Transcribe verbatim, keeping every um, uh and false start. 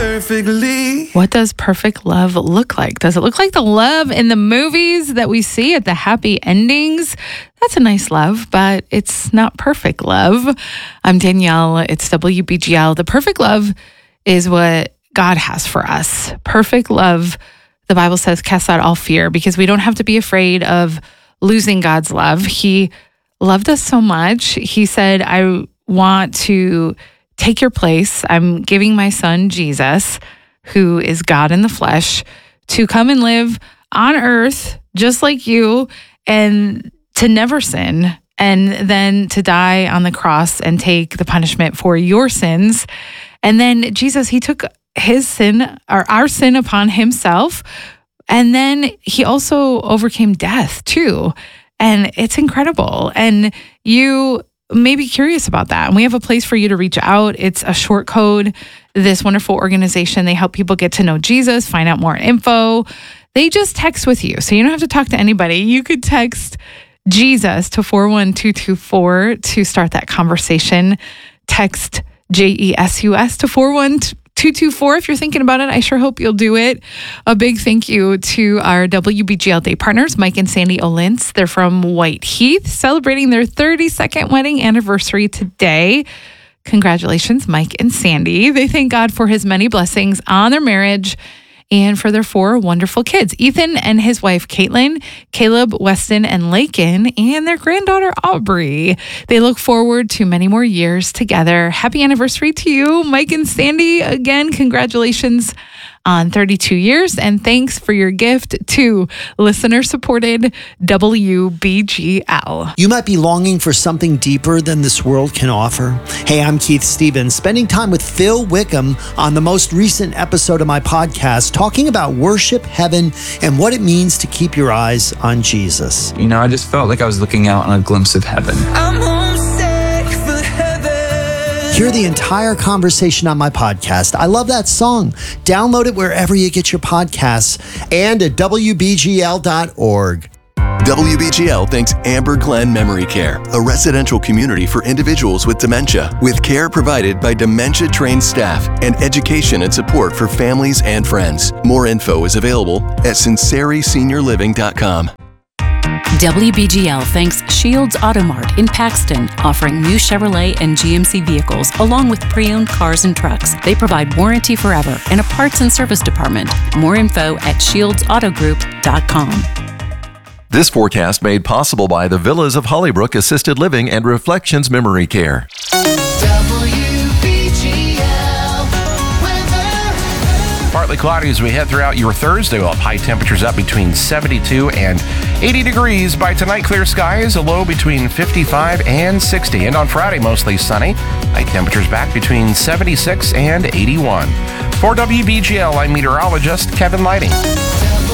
perfectly. What does perfect love look like? Does it look like the love in the movies that we see at the happy endings? That's a nice love, but it's not perfect love. I'm Danielle. It's W B G L. The perfect love is what God has for us. Perfect love, the Bible says, casts out all fear, because we don't have to be afraid of losing God's love. He loved us so much. He said, I want to take your place. I'm giving my son, Jesus, who is God in the flesh, to come and live on earth just like you and to never sin, and then to die on the cross and take the punishment for your sins. And then Jesus, he took his sin or our sin upon himself. And then he also overcame death too. And it's incredible. And you may be curious about that. And we have a place for you to reach out. It's a short code. This wonderful organization, they help people get to know Jesus, find out more info. They just text with you. So you don't have to talk to anybody. You could text Jesus to four one two two four to start that conversation. Text J E S U S to four one two two four if you're thinking about it. I sure hope you'll do it. A big thank you to our W B G L Day partners, Mike and Sandy Olintz. They're from White Heath, celebrating their thirty-second wedding anniversary today. Congratulations, Mike and Sandy. They thank God for his many blessings on their marriage and for their four wonderful kids, Ethan and his wife, Caitlin, Caleb, Weston, and Lakin, and their granddaughter, Aubrey. They look forward to many more years together. Happy anniversary to you, Mike and Sandy. Again, congratulations on thirty-two years, and thanks for your gift to listener-supported W B G L. You might be longing for something deeper than this world can offer. Hey, I'm Keith Stevens, spending time with Phil Wickham on the most recent episode of my podcast, talking about worship, heaven, and what it means to keep your eyes on Jesus. You know, I just felt like I was looking out on a glimpse of heaven. I'm homesick for heaven. Hear the entire conversation on my podcast. I love that song. Download it wherever you get your podcasts and at W B G L dot org. W B G L thanks Amber Glen Memory Care, a residential community for individuals with dementia, with care provided by dementia-trained staff and education and support for families and friends. More info is available at sinceri senior living dot com. W B G L thanks Shields Auto Mart in Paxton, offering new Chevrolet and G M C vehicles along with pre-owned cars and trucks. They provide warranty forever and a parts and service department. More info at shields auto group dot com. This forecast made possible by the Villas of Hollybrook Assisted Living and Reflections Memory Care. W B G L weather. Partly cloudy as we head throughout your Thursday. We'll have high temperatures up between seventy-two and eighty degrees. By tonight, clear skies, a low between fifty-five and sixty. And on Friday, mostly sunny. High temperatures back between seventy-six and eighty-one. For W B G L, I'm meteorologist Kevin Lighting.